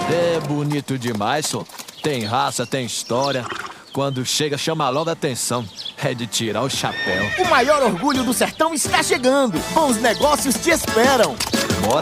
É bonito demais, só. Tem raça, tem história. Quando chega, chama logo a atenção. É de tirar o chapéu. O maior orgulho do sertão está chegando. Bons negócios te esperam. Bora!